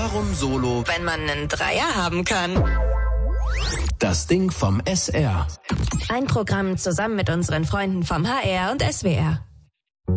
Warum Solo, wenn man einen Dreier haben kann? Das Ding vom SR. Ein Programm zusammen mit unseren Freunden vom HR und SWR.